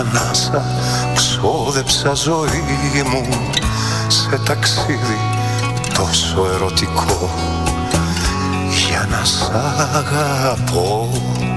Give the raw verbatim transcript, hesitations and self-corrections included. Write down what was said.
ανάσα ξόδεψα ζωή μου σε ταξίδι τόσο ερωτικό για να σ' αγαπώ.